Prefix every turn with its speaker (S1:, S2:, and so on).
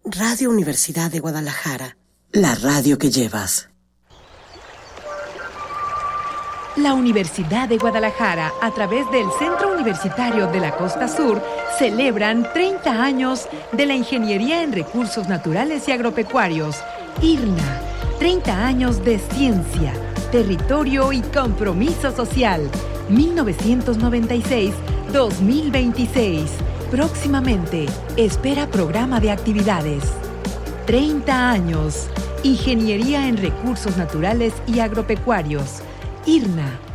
S1: Radio Universidad de Guadalajara, la radio que llevas.
S2: La Universidad de Guadalajara, a través del Centro Universitario de la Costa Sur, celebran 30 años de la Ingeniería en Recursos Naturales y Agropecuarios, IRNA. 30 años de ciencia, territorio y compromiso social. 1996-2026. Próximamente, espera programa de actividades. 30 años. Ingeniería en Recursos Naturales y Agropecuarios. IRNA.